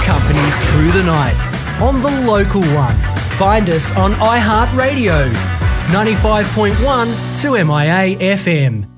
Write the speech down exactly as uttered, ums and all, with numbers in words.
company through the night on the local one. Find us on iHeartRadio, ninety-five point one to M I A F M.